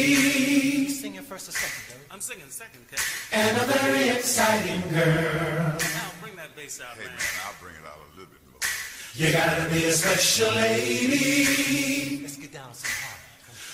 Singing first or second, baby? I'm singing second, Kevin. And a very exciting girl. Now bring that bass out, Hey, man. I'll bring it out a little bit more. You gotta be a special lady. Let's get down some.